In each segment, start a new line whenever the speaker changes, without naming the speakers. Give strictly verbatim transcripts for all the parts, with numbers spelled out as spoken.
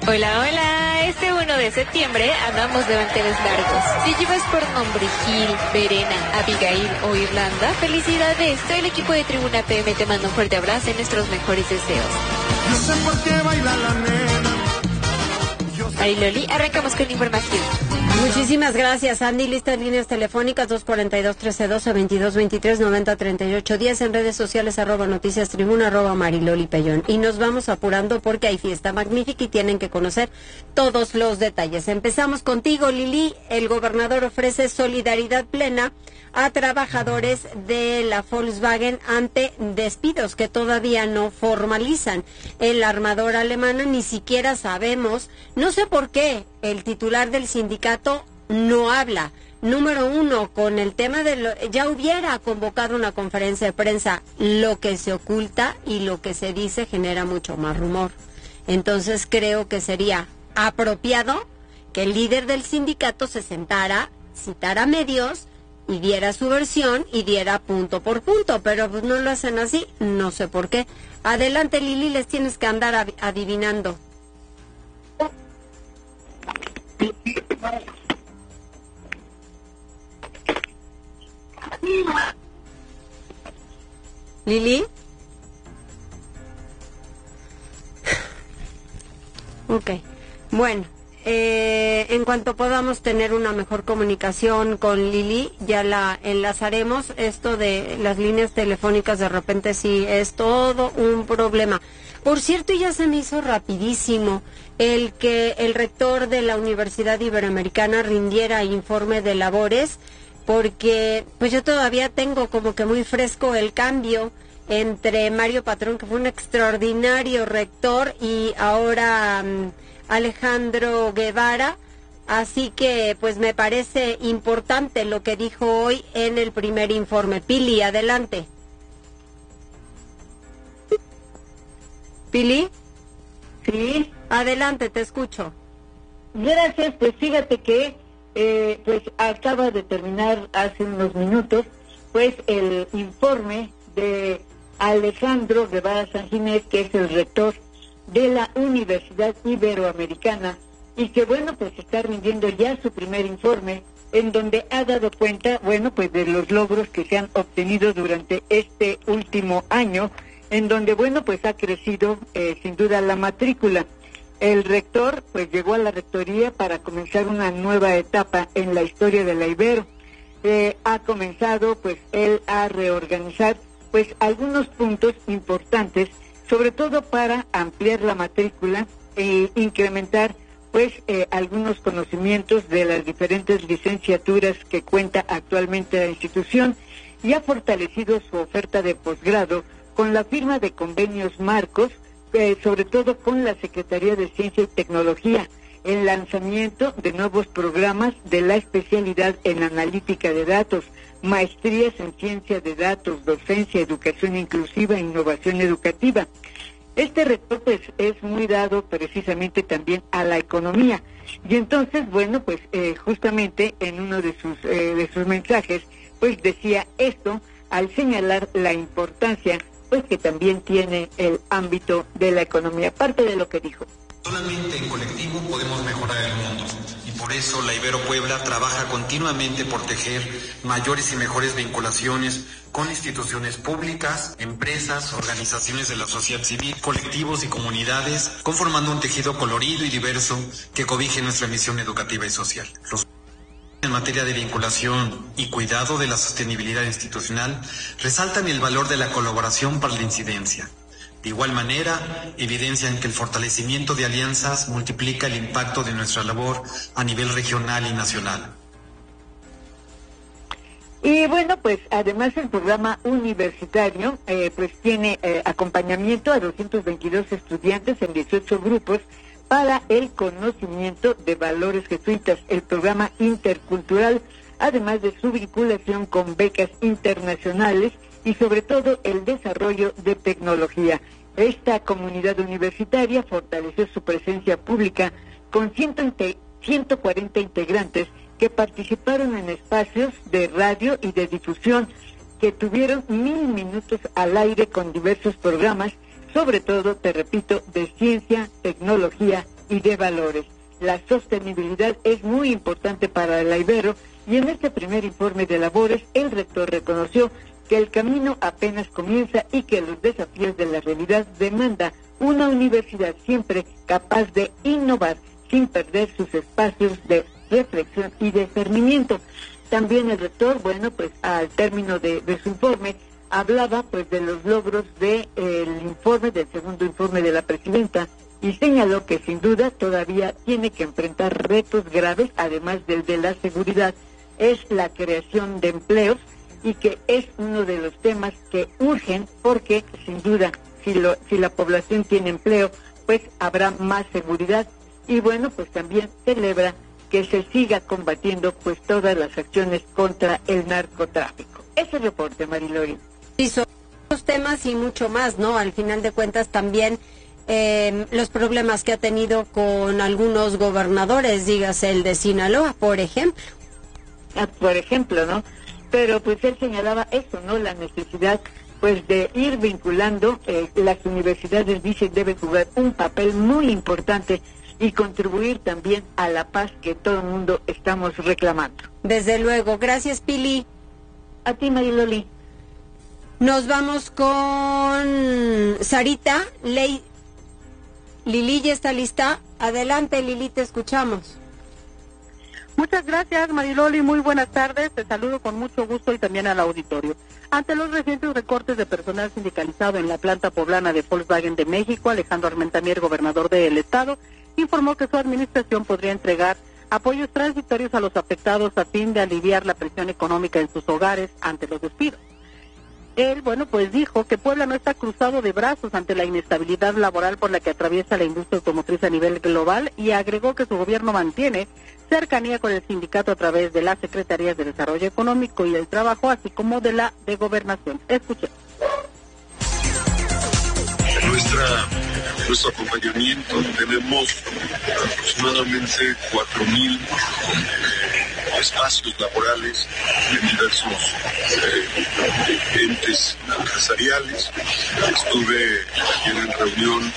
Hola, hola, este uno de septiembre andamos de manteles largos. Si llevas por nombre Gil, Verena, Abigail o Irlanda, felicidades. Todo el equipo de Tribuna P M te manda un fuerte abrazo y nuestros mejores deseos.
Yo sé por qué baila la nena.
Ari Loli, arrancamos con la información.
Muchísimas gracias, Andy. Listas líneas telefónicas dos cuatro dos, trece doce, veintidós veintitrés, noventa treinta y ocho diez, en redes sociales arroba noticias tribuna, arroba Mariloli Pellón. Y nos vamos apurando porque hay fiesta magnífica y tienen que conocer todos los detalles. Empezamos contigo, Lili. El gobernador ofrece solidaridad plena a trabajadores de la Volkswagen ante despidos que todavía no formalizan. El armador alemana ni siquiera sabemos, no sé por qué el titular del sindicato no habla. Número uno, con el tema de lo, ya hubiera convocado una conferencia de prensa. Lo que se oculta y lo que se dice genera mucho más rumor. Entonces creo que sería apropiado que el líder del sindicato se sentara, citara medios y diera su versión y diera punto por punto, pero pues no lo hacen así, no sé por qué. Adelante, Lili, les tienes que andar ad- adivinando. Lili. Ok, bueno. Eh, en cuanto podamos tener una mejor comunicación con Lili, ya la enlazaremos. Esto de las líneas telefónicas de repente sí es todo un problema. Por cierto, ya se me hizo rapidísimo el que el rector de la Universidad Iberoamericana rindiera informe de labores, porque pues yo todavía tengo como que muy fresco el cambio entre Mario Patrón, que fue un extraordinario rector, y ahora um, Alejandro Guevara, así que pues me parece importante lo que dijo hoy en el primer informe. Pili, adelante. Pili.
Sí.
Adelante, te escucho.
Gracias, pues fíjate que eh, pues acaba de terminar hace unos minutos pues el informe de Alejandro Guevara Sanginés, que es el rector de la Universidad Iberoamericana, y que bueno, pues está rindiendo ya su primer informe, en donde ha dado cuenta, bueno, pues de los logros que se han obtenido durante este último año, en donde bueno, pues ha crecido eh, sin duda la matrícula. El rector pues llegó a la rectoría para comenzar una nueva etapa en la historia de la Ibero. Eh, ha comenzado pues él a reorganizar pues algunos puntos importantes, sobre todo para ampliar la matrícula e incrementar pues eh, algunos conocimientos de las diferentes licenciaturas que cuenta actualmente la institución, y ha fortalecido su oferta de posgrado con la firma de convenios marcos, eh, sobre todo con la Secretaría de Ciencia y Tecnología, el lanzamiento de nuevos programas de la especialidad en analítica de datos, maestrías en ciencia de datos, docencia, educación inclusiva e innovación educativa. Este rector pues es muy dado precisamente también a la economía, y entonces bueno pues eh, justamente en uno de sus eh, de sus mensajes pues decía esto al señalar la importancia pues que también tiene el ámbito de la economía. Parte de lo que dijo:
solamente en colectivo podemos mejorar el mundo, y por eso la Ibero Puebla trabaja continuamente por tejer mayores y mejores vinculaciones con instituciones públicas, empresas, organizaciones de la sociedad civil, colectivos y comunidades, conformando un tejido colorido y diverso que cobije nuestra misión educativa y social. Los en materia de vinculación y cuidado de la sostenibilidad institucional resaltan el valor de la colaboración para la incidencia. De igual manera, evidencian que el fortalecimiento de alianzas multiplica el impacto de nuestra labor a nivel regional y nacional.
Y bueno, pues además el programa universitario eh, pues tiene eh, acompañamiento a doscientos veintidós estudiantes en dieciocho grupos para el conocimiento de valores jesuitas, el programa intercultural, además de su vinculación con becas internacionales y sobre todo el desarrollo de tecnología. Esta comunidad universitaria fortaleció su presencia pública con ciento cuarenta integrantes que participaron en espacios de radio y de difusión, que tuvieron mil minutos al aire con diversos programas, sobre todo, te repito, de ciencia, tecnología y de valores. La sostenibilidad es muy importante para la Ibero y en este primer informe de labores el rector reconoció que el camino apenas comienza y que los desafíos de la realidad demandan una universidad siempre capaz de innovar sin perder sus espacios de reflexión y discernimiento. También el rector, bueno, pues al término de, de su informe, hablaba pues de los logros del de, eh, informe, del segundo informe de la presidenta, y señaló que sin duda todavía tiene que enfrentar retos graves, además del de la seguridad, es la creación de empleos, y que es uno de los temas que urgen, porque sin duda, si, lo, si la población tiene empleo, pues habrá más seguridad, y bueno, pues también celebra que se siga combatiendo pues todas las acciones contra el narcotráfico. Ese reporte, Marilori.
Sí, son los temas y mucho más, ¿no? Al final de cuentas también eh, los problemas que ha tenido con algunos gobernadores, dígase el de Sinaloa, por ejemplo.
Ah, por ejemplo, ¿no? Pero pues él señalaba eso, ¿no? La necesidad pues de ir vinculando, eh, las universidades, dice, deben jugar un papel muy importante y contribuir también a la paz que todo el mundo estamos reclamando.
Desde luego. Gracias, Pili.
A ti, Mariloli.
Nos vamos con Sarita. Ley... Lili ya está lista. Adelante, Lili, te escuchamos.
Muchas gracias, Mariloli. Muy buenas tardes. Te saludo con mucho gusto y también al auditorio. Ante los recientes recortes de personal sindicalizado en la planta poblana de Volkswagen de México, Alejandro Armenta Mier, gobernador del estado, informó que su administración podría entregar apoyos transitorios a los afectados a fin de aliviar la presión económica en sus hogares ante los despidos. Él, bueno, pues dijo que Puebla no está cruzado de brazos ante la inestabilidad laboral por la que atraviesa la industria automotriz a nivel global, y agregó que su gobierno mantiene cercanía con el sindicato a través de las Secretarías de Desarrollo Económico y el Trabajo, así como de la de Gobernación. Escuchemos.
Nuestra, nuestro acompañamiento, tenemos aproximadamente cuatro mil eh, espacios laborales en diversos eh, entes empresariales. Estuve ayer en reunión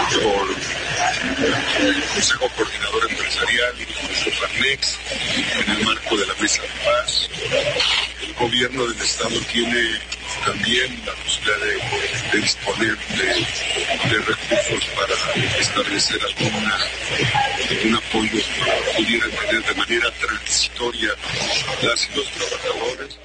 con el Consejo Coordinador Empresarial y el Farmex en el marco de la Mesa de Paz. El gobierno del estado tiene también la posibilidad de, de disponer de, de recursos para establecer alguna, algún apoyo que pudieran tener de manera transitoria las y los trabajadores.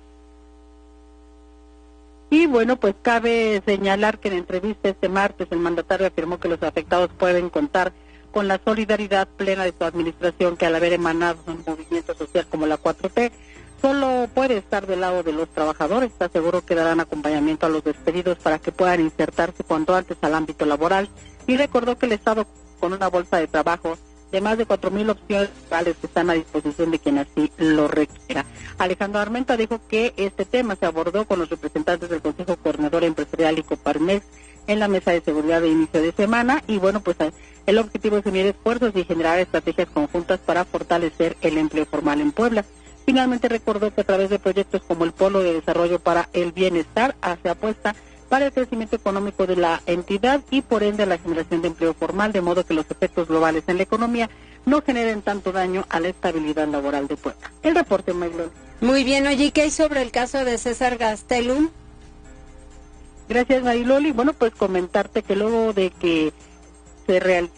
Y bueno, pues cabe señalar que en entrevista este martes el mandatario afirmó que los afectados pueden contar con la solidaridad plena de su administración, que al haber emanado un movimiento social como la cuatro T, solo puede estar del lado de los trabajadores. Está seguro que darán acompañamiento a los despedidos para que puedan insertarse cuanto antes al ámbito laboral, y recordó que el Estado, con una bolsa de trabajo de más de cuatro mil opciones laborales que están a disposición de quien así lo requiera. Alejandro Armenta dijo que este tema se abordó con los representantes del Consejo Coordinador Empresarial y Coparmex en la mesa de seguridad de inicio de semana, y bueno, pues el objetivo es unir esfuerzos y generar estrategias conjuntas para fortalecer el empleo formal en Puebla. Finalmente recordó que a través de proyectos como el Polo de Desarrollo para el Bienestar se apuesta para el crecimiento económico de la entidad y por ende la generación de empleo formal, de modo que los efectos globales en la economía no generen tanto daño a la estabilidad laboral de Puebla. El reporte, Maylon.
Muy bien, oye, ¿qué hay sobre el caso de César Gastelum?
Gracias, Mariloli. Bueno, pues comentarte que luego de que se realizó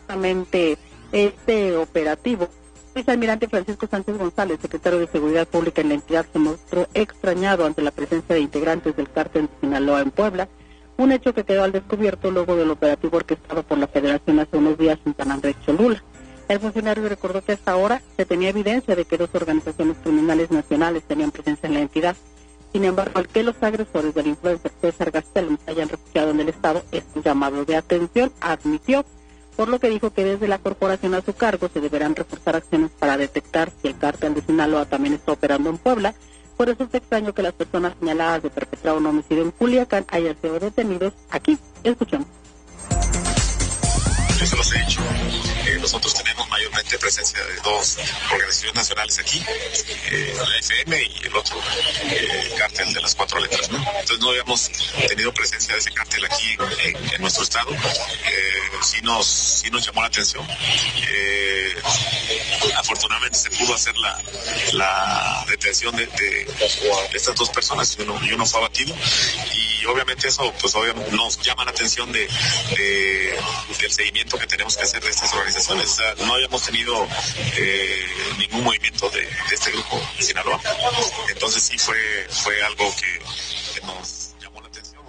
este operativo, el almirante Francisco Sánchez González, secretario de Seguridad Pública en la entidad, se mostró extrañado ante la presencia de integrantes del cártel de Sinaloa en Puebla, un hecho que quedó al descubierto luego del operativo orquestado por la Federación hace unos días en San Andrés Cholula. El funcionario recordó que hasta ahora se tenía evidencia de que dos organizaciones criminales nacionales tenían presencia en la entidad. Sin embargo, el que los agresores del influencer César Gastelum se hayan refugiado en el estado es un llamado de atención, admitió, por lo que dijo que desde la corporación a su cargo se deberán reforzar acciones para detectar si el cártel de Sinaloa también está operando en Puebla. Por eso es extraño que las personas señaladas de perpetrar un homicidio en Culiacán hayan sido detenidos aquí. Escuchamos.
Eso los he hecho. Eh, los nosotros tenemos mayormente presencia de dos organizaciones nacionales aquí, eh, la F M y el otro, eh, el cártel de las cuatro letras, ¿no? Entonces no habíamos tenido presencia de ese cártel aquí en, en, en nuestro estado. Eh, sí nos, sí nos llamó la atención. Eh, afortunadamente se pudo hacer la, la detención de, de, de estas dos personas y uno, y uno fue abatido, y obviamente eso pues obviamente nos llama la atención de, de del seguimiento que tenemos que hacer de estas organizaciones. O sea, no habíamos tenido eh, ningún movimiento de, de este grupo de Sinaloa, entonces sí fue fue algo que, que nos llamó la atención.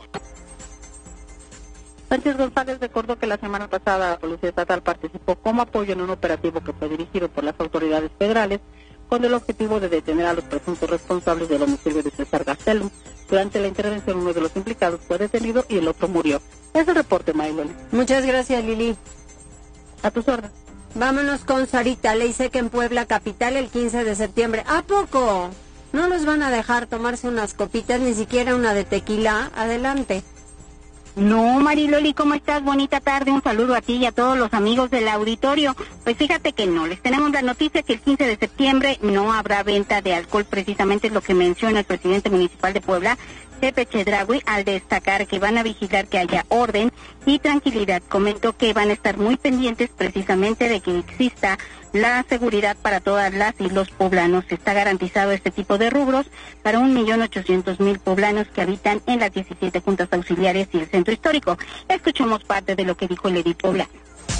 Sánchez González recordó que la semana pasada la Policía Estatal participó como apoyo en un operativo que fue dirigido por las autoridades federales con el objetivo de detener a los presuntos responsables del homicidio de César Gastelum. Durante la intervención, uno de los implicados fue detenido y el otro murió. Es el reporte, Mayloli.
Muchas gracias, Lili.
A tus órdenes.
Vámonos con Sarita. Ley seca en Puebla capital el quince de septiembre. ¿A poco? ¿No los van a dejar tomarse unas copitas, ni siquiera una de tequila? Adelante.
No, Mariloli, ¿cómo estás? Bonita tarde, un saludo a ti y a todos los amigos del auditorio. Pues fíjate que no, les tenemos la noticia que el quince de septiembre no habrá venta de alcohol, precisamente es lo que menciona el presidente municipal de Puebla, Pepe Chedraui, al destacar que van a vigilar que haya orden y tranquilidad. Comentó que van a estar muy pendientes precisamente de que exista la seguridad para todas las y los poblanos. Está garantizado este tipo de rubros para un millón ochocientos mil poblanos que habitan en las diecisiete juntas auxiliares y el centro histórico. Escuchemos parte de lo que dijo el edil poblano.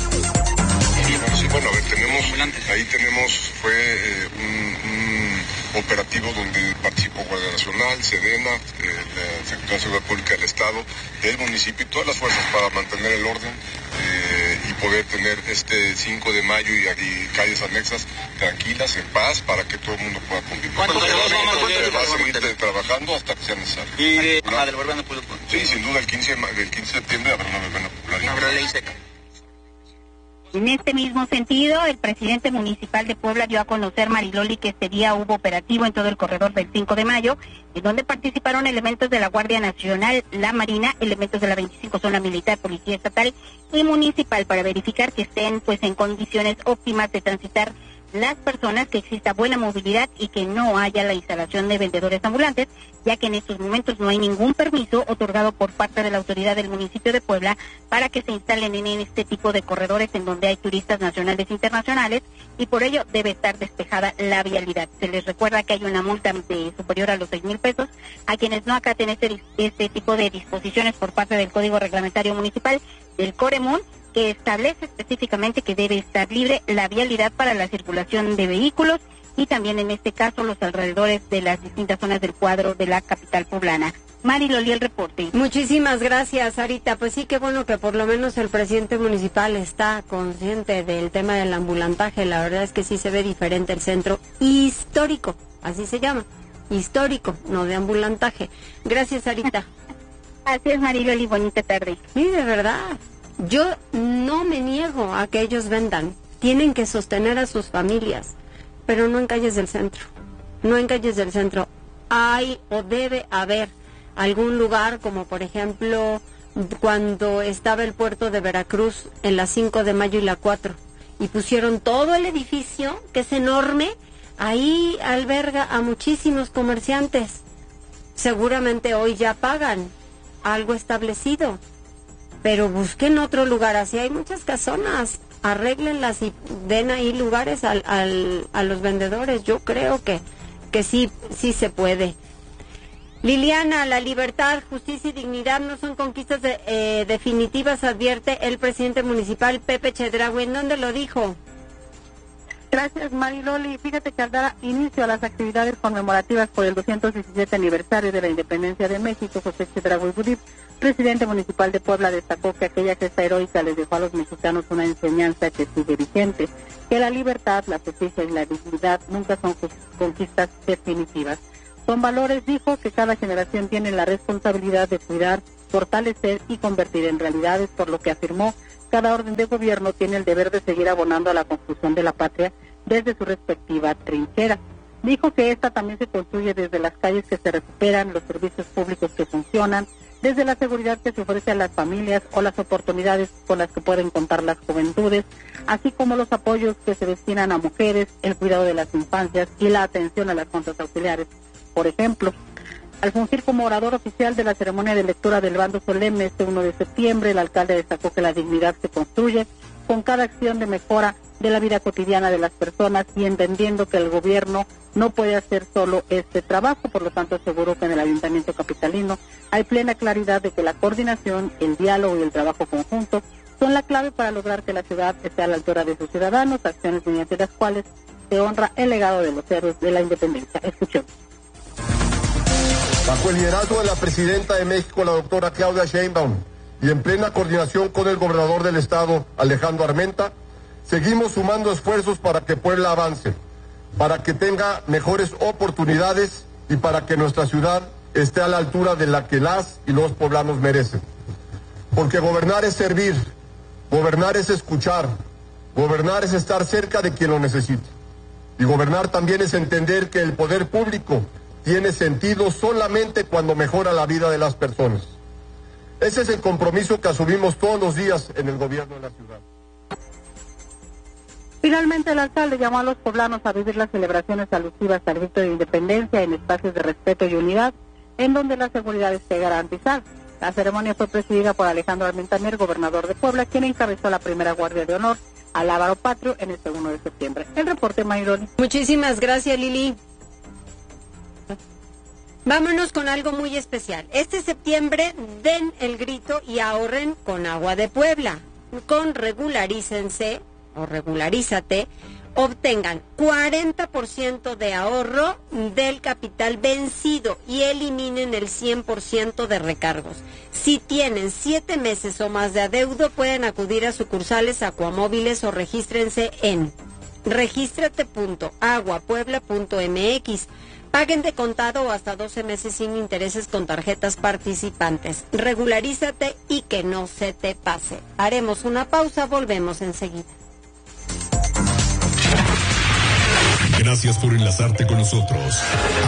Sí, bueno, a ver, tenemos, ahí tenemos, fue eh, un, un operativo donde participó Guardia Nacional, Sedena, eh, la Secretaría de Seguridad Pública del Estado, el municipio y todas las fuerzas para mantener el orden eh, y poder tener este cinco de mayo y, y calles anexas tranquilas, en paz, para que todo el mundo pueda convivir.
¿Cuánto
Bueno,
va,
va a seguir trabajando hasta que sea necesario.
¿Y de la del verbena pudo?
Sí, sin duda, el quince de septiembre habrá una verbena popular.
No habrá ley seca.
En este mismo sentido, el presidente municipal de Puebla dio a conocer, Mariloli, que este día hubo operativo en todo el corredor del cinco de mayo, en donde participaron elementos de la Guardia Nacional, la Marina, elementos de la veinticinco Zona Militar, Policía Estatal y Municipal, para verificar que estén pues en condiciones óptimas de transitar las personas, que exista buena movilidad y que no haya la instalación de vendedores ambulantes, ya que en estos momentos no hay ningún permiso otorgado por parte de la autoridad del municipio de Puebla para que se instalen en este tipo de corredores en donde hay turistas nacionales e internacionales, y por ello debe estar despejada la vialidad. Se les recuerda que hay una multa de superior a los seis mil pesos a quienes no acaten este, este tipo de disposiciones por parte del Código Reglamentario Municipal del Coremún, que establece específicamente que debe estar libre la vialidad para la circulación de vehículos y también en este caso los alrededores de las distintas zonas del cuadro de la capital poblana. Mariloli, el reporte.
Muchísimas gracias, Sarita. Pues sí, qué bueno que por lo menos el presidente municipal está consciente del tema del ambulantaje. La verdad es que sí se ve diferente el centro histórico, así se llama, histórico, no de ambulantaje. Gracias, Sarita.
Así es, Mariloli, bonita tarde.
Sí, de verdad. Yo no me niego a que ellos vendan. Tienen que sostener a sus familias, pero no en calles del centro. No en calles del centro. Hay o debe haber algún lugar, como por ejemplo cuando estaba el puerto de Veracruz en la cinco de mayo y la cuatro, y pusieron todo el edificio, que es enorme, ahí alberga a muchísimos comerciantes. Seguramente hoy ya pagan algo establecido, pero busquen otro lugar. Así hay muchas casonas, arréglenlas y den ahí lugares al, al, a los vendedores. Yo creo que, que sí, sí se puede. Liliana, la libertad, justicia y dignidad no son conquistas de, eh, definitivas, advierte el presidente municipal Pepe Chedraui. ¿En dónde lo dijo?
Gracias, Mariloli. Fíjate que al dar inicio a las actividades conmemorativas por el doscientos diecisiete aniversario de la independencia de México, José Chedraui Budip, presidente municipal de Puebla, destacó que aquella gesta heroica les dejó a los mexicanos una enseñanza que sigue vigente, que la libertad, la justicia y la dignidad nunca son conquistas definitivas. Son valores, dijo, que cada generación tiene la responsabilidad de cuidar, fortalecer y convertir en realidades, por lo que afirmó, cada orden de gobierno tiene el deber de seguir abonando a la construcción de la patria desde su respectiva trinchera. Dijo que esta también se construye desde las calles que se recuperan, los servicios públicos que funcionan, desde la seguridad que se ofrece a las familias o las oportunidades con las que pueden contar las juventudes, así como los apoyos que se destinan a mujeres, el cuidado de las infancias y la atención a las juntas auxiliares. Por ejemplo, al fungir como orador oficial de la ceremonia de lectura del bando solemne este uno de septiembre, el alcalde destacó que la dignidad se construye con cada acción de mejora de la vida cotidiana de las personas y entendiendo que el gobierno no puede hacer solo este trabajo. Por lo tanto, aseguró que en el Ayuntamiento capitalino hay plena claridad de que la coordinación, el diálogo y el trabajo conjunto son la clave para lograr que la ciudad esté a la altura de sus ciudadanos, acciones mediante las cuales se honra el legado de los héroes de la independencia. Escuchemos.
Bajo el liderazgo de la presidenta de México, la doctora Claudia Sheinbaum, y en plena coordinación con el gobernador del estado, Alejandro Armenta, seguimos sumando esfuerzos para que Puebla avance, para que tenga mejores oportunidades y para que nuestra ciudad esté a la altura de la que las y los poblanos merecen. Porque gobernar es servir, gobernar es escuchar, gobernar es estar cerca de quien lo necesite. Y gobernar también es entender que el poder público tiene sentido solamente cuando mejora la vida de las personas. Ese es el compromiso que asumimos todos los días en el gobierno de la ciudad.
Finalmente, el alcalde llamó a los poblanos a vivir las celebraciones alusivas al grito de independencia en espacios de respeto y unidad, en donde la seguridad esté garantizada. La ceremonia fue presidida por Alejandro Armenta Mier, gobernador de Puebla, quien encabezó la primera guardia de honor al Ávaro Patrio en este uno de septiembre. El reporte, Mayroli.
Muchísimas gracias, Lili. Vámonos con algo muy especial. Este septiembre den el grito y ahorren con Agua de Puebla. Con Regularícense o Regularízate, obtengan cuarenta por ciento de ahorro del capital vencido y eliminen el cien por ciento de recargos. Si tienen siete meses o más de adeudo, pueden acudir a sucursales Acuamóviles o regístrense en regístrate punto agua puebla punto m x. Paguen de contado o hasta doce meses sin intereses con tarjetas participantes. Regularízate y que no se te pase. Haremos una pausa, volvemos enseguida.
Gracias por enlazarte con nosotros.